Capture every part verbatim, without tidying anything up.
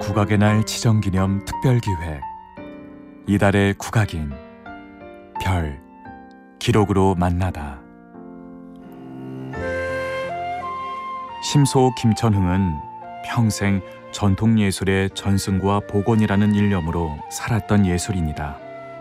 국악의 날 지정기념 특별기획 이달의 국악인 별 기록으로 만나다. 심소 김천흥은 평생 전통예술의 전승과 복원이라는 일념으로 살았던 예술인이다.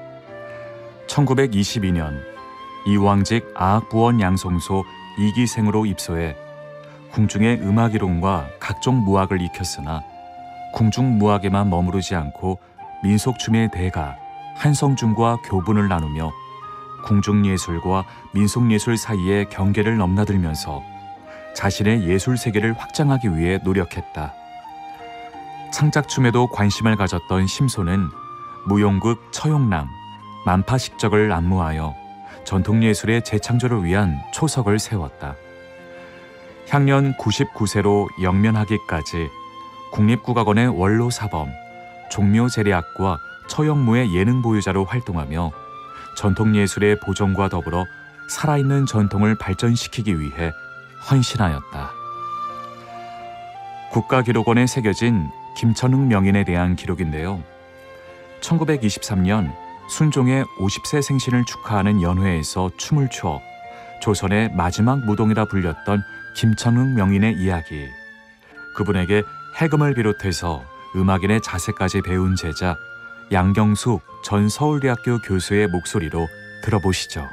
천구백이십이 년 이왕직 아학부원 양송소 이기생으로 입소해 궁중의 음악이론과 각종 무학을 익혔으나 궁중무학에만 머무르지 않고 민속춤의 대가 한성중과 교분을 나누며 궁중예술과 민속예술 사이의 경계를 넘나들면서 자신의 예술 세계를 확장하기 위해 노력했다. 창작춤에도 관심을 가졌던 심소는 무용극 처용남, 만파식적을 안무하여 전통예술의 재창조를 위한 초석을 세웠다. 향년 구십구 세로 영면하기까지 국립국악원의 원로사범, 종묘재래악과 처영무의 예능 보유자로 활동하며 전통예술의 보존과 더불어 살아있는 전통을 발전시키기 위해 헌신하였다. 국가기록원에 새겨진 김천흥 명인에 대한 기록인데요. 천구백이십삼 년 순종의 오십 세 생신을 축하하는 연회에서 춤을 추어 조선의 마지막 무동이라 불렸던 김천흥 명인의 이야기. 그분에게 해금을 비롯해서 음악인의 자세까지 배운 제자 양경숙 전 서울대학교 교수의 목소리로 들어보시죠.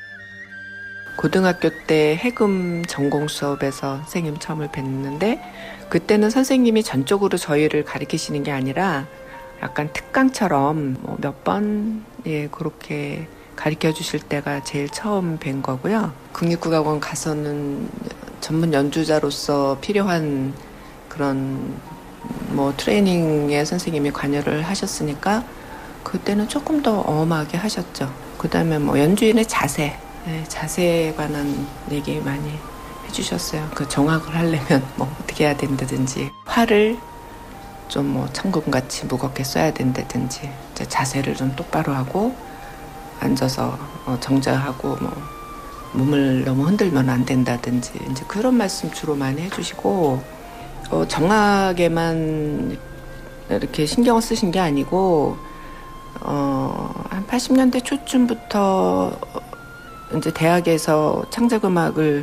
고등학교 때 해금 전공 수업에서 선생님 처음을 뵀는데 그때는 선생님이 전적으로 저희를 가르치시는 게 아니라 약간 특강처럼 뭐 몇 번 예, 그렇게 가르쳐 주실 때가 제일 처음 뵌 거고요. 국립국악원 가서는 전문 연주자로서 필요한 그런 뭐 트레이닝에 선생님이 관여를 하셨으니까 그때는 조금 더 엄하게 하셨죠. 그 다음에 뭐 연주인의 자세, 네, 자세에 관한 얘기 많이 해주셨어요. 그 정확을 하려면 뭐 어떻게 해야 된다든지 활을 좀 뭐 천금같이 무겁게 써야 된다든지 자세를 좀 똑바로 하고 앉아서 정자하고 뭐 몸을 너무 흔들면 안 된다든지 이제 그런 말씀 주로 많이 해주시고 어, 정확에만 이렇게 신경을 쓰신 게 아니고 어, 한 팔십 년대 초쯤부터 이제 대학에서 창작음악을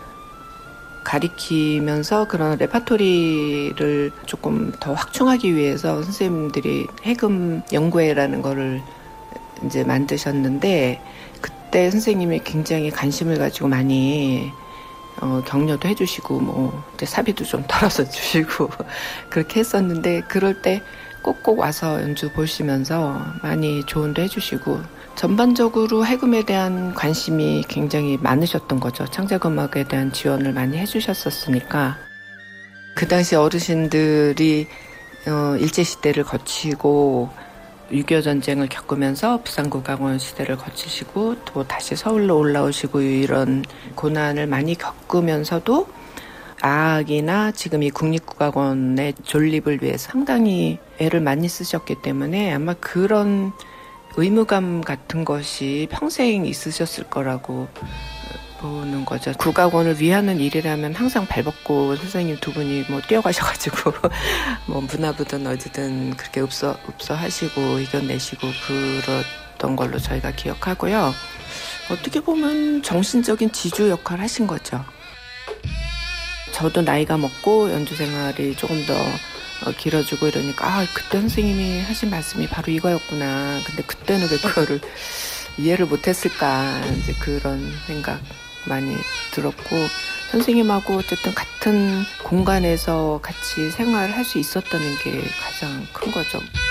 가리키면서 그런 레파토리를 조금 더 확충하기 위해서 선생님들이 해금 연구회라는 거를 이제 만드셨는데 그때 선생님이 굉장히 관심을 가지고 많이 어, 격려도 해주시고 뭐 이제 사비도 좀 털어서 주시고 그렇게 했었는데 그럴 때 꼭꼭 와서 연주 보시면서 많이 조언도 해주시고 전반적으로 해금에 대한 관심이 굉장히 많으셨던 거죠. 창작음악에 대한 지원을 많이 해주셨었으니까 그 당시 어르신들이 어, 일제시대를 거치고 육이오 전쟁을 겪으면서 부산국악원 시대를 거치시고 또 다시 서울로 올라오시고 이런 고난을 많이 겪으면서도 아악이나 지금 이 국립국악원의 존립을 위해서 상당히 애를 많이 쓰셨기 때문에 아마 그런 의무감 같은 것이 평생 있으셨을 거라고 보는 거죠. 국악원을 위하는 일이라면 항상 발벗고 선생님 두 분이 뭐 뛰어가셔가지고 뭐 문화부든 어디든 그렇게 읍서, 읍서하시고 이겨내시고 그랬던 걸로 저희가 기억하고요. 어떻게 보면 정신적인 지주 역할을 하신 거죠. 저도 나이가 먹고 연주 생활이 조금 더 길어지고 이러니까 아 그때 선생님이 하신 말씀이 바로 이거였구나. 근데 그때는 왜 그거를 이해를 못했을까 이제 그런 생각 많이 들었고 선생님하고 어쨌든 같은 공간에서 같이 생활을 할 수 있었다는 게 가장 큰 거죠.